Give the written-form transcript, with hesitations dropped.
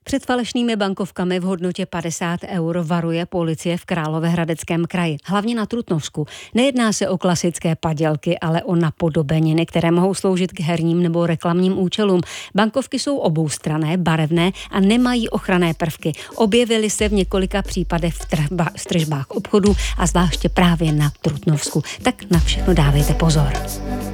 Před falešnými bankovkami v hodnotě 50 € varuje policie v Královéhradeckém kraji, hlavně na Trutnovsku. Nejedná se o klasické padělky, ale o napodobeniny, které mohou sloužit k herním nebo reklamním účelům. Bankovky jsou oboustranné, barevné a nemají ochranné prvky. Objevily se v několika případech v tržbách obchodů a zvláště právě na Trutnovsku. Tak na všechno dávejte pozor.